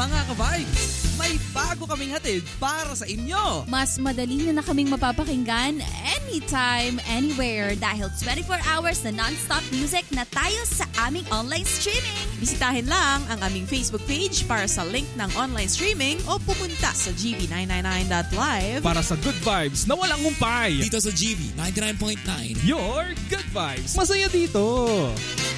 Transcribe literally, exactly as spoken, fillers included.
mga ka-vibes, may bago kaming hatid para sa inyo. Mas madali nyo na kaming mapapakinggan anytime, anywhere dahil twenty-four hours na non-stop music na tayo sa aming online streaming. Bisitahin lang ang aming Facebook page para sa link ng online streaming o pumunta sa g b nine ninety-nine dot live para sa good vibes na walang humpay. Dito sa G B ninety-nine point nine. Your good vibes. Masaya dito.